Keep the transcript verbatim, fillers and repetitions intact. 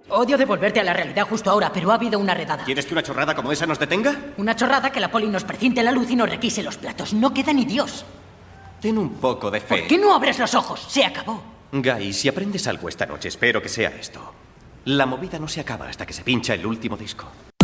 Odio devolverte a la realidad justo ahora, pero ha habido una redada. ¿Quieres que una chorrada como esa nos detenga? Una chorrada que la poli nos precinte la luz y nos requise los platos. No queda ni Dios. Ten un poco de fe. ¿Por qué no abres los ojos? Se acabó. Guy, si aprendes algo esta noche, espero que sea esto. La movida no se acaba hasta que se pincha el último disco.